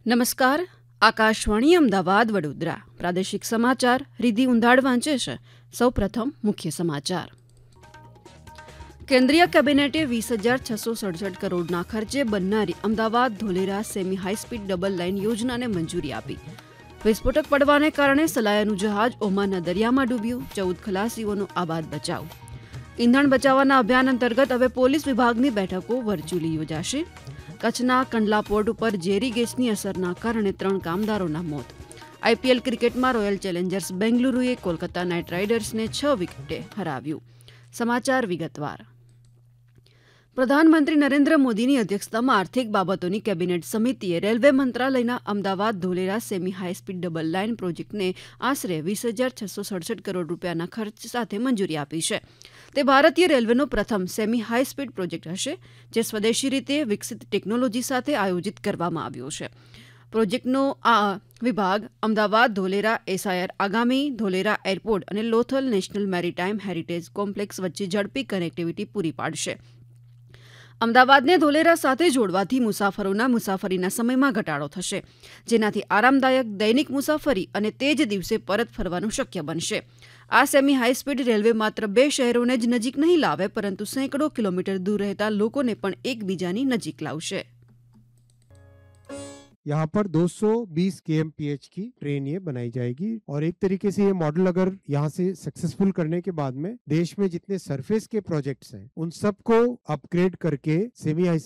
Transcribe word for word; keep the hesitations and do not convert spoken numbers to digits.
નમસ્કાર. આકાશવાણી અમદાવાદ વડોદરા પ્રાદેશિક સમાચાર રિધિ ઉંધાડ વાંચે છે. સૌપ્રથમ મુખ્ય સમાચાર. કેન્દ્રીય કેબિનેટે વીસ હજાર છસો સડસઠ કરોડના ખર્ચે બનનારી Ahmedabad Dholera semi high speed double line યોજનાને મંજૂરી આપી. વિસ્ફોટક પડવાને કારણે સલાયાનું જહાજ ઓમાનના દરિયામાં ડૂબ્યું. ચૌદ ખલાસીઓનો આબાદ બચાવ. ઈંધણ બચાવવાના અભિયાન અંતર્ગત હવે પોલીસ વિભાગની બેઠકો વર્ચ્યુઅલી યોજાશે. કચ્છના કંડલા પોર્ટ ઉપર ઝેરી ગેસની અસરના કારણે ત્રણ કામદારોના મોત. આઈપીએલ ક્રિકેટમાં રોયલ ચેલેન્જર્સ બેંગલુરુએ કોલકાતા નાઇટ રાઇડર્સને છ વિકેટે હરાવ્યું. સમાચાર વિગતવાર. પ્રધાનમંત્રી નરેન્દ્ર મોદીની અધ્યક્ષતામાં આર્થિક બાબતોની કેબિનેટ સમિતિએ રેલવે મંત્રાલયના Ahmedabad Dholera semi high speed double line પ્રોજેક્ટને આશરે વીસ હજાર છસો સડસઠ કરોડ રૂપિયાના ખર્ચ સાથે મંજૂરી આપી છે. તે ભારતીય રેલવેનો પ્રથમ સેમી હાઈસ્પીડ પ્રોજેક્ટ હશે, જે સ્વદેશી રીતે વિકસિત ટેકનોલોજી સાથે આયોજિત કરવામાં આવ્યો છે. પ્રોજેક્ટનો આ વિભાગ અમદાવાદ ધોલેરા એસઆઈઆર આગામી ધોલેરા એરપોર્ટ અને Lothal national maritime heritage complex વચ્ચે ઝડપી કનેક્ટિવિટી પૂરી પાડશે. અમદાવાદને ધોલેરા સાથે જોડવાથી મુસાફરોના મુસાફરીના સમયમાં ઘટાડો થશે, જેનાથી આરામદાયક દૈનિક મુસાફરી અને તે જ દિવસે પરત ફરવાનું શક્ય બનશે. આ સેમી હાઈસ્પીડ રેલવે માત્ર બે શહેરોને જ નજીક નહીં લાવે, પરંતુ સેંકડો કિલોમીટર દૂર રહેતા લોકોને પણ એકબીજાની નજીક લાવશે. यहाँ पर दो सौ बीस के एम पी एच की ट्रेन ये बनाई जाएगी और एक तरीके से ये मॉडल अगर यहाँ से सक्सेसफुल करने के बाद में देश में जितने सरफेस के प्रोजेक्ट्स हैं उन सबको अपग्रेड करके सेमी हाई